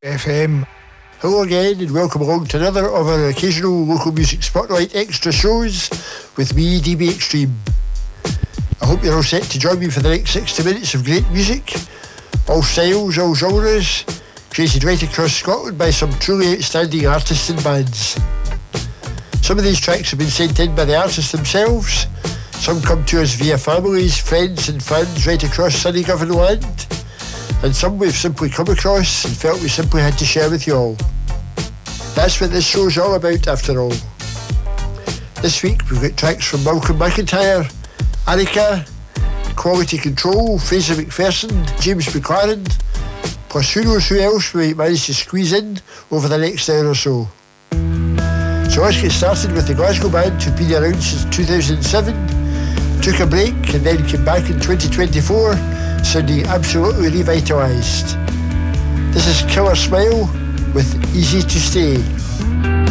FM. Hello again and welcome along to another of our occasional local music spotlight extra shows with me, DB Extreme. I hope you're all set to join me for the next 60 minutes of great music, all styles, all genres, created right across Scotland by some truly outstanding artists and bands. Some of these tracks have been sent in by the artists themselves, some come to us via families, friends and fans right across sunny Govan land, and some we've simply come across and felt we simply had to share with you all. That's what this show's all about after all. This week we've got tracks from Malcolm McIntyre, Annika, Quality Control, Fraser McPherson, James McLaren, plus who knows who else we might manage to squeeze in over the next hour or so. So let's get started with the Glasgow band who've been around since 2007, took a break and then came back in 2024, sounding absolutely revitalised. This is Killer Smile with Easy to Stay.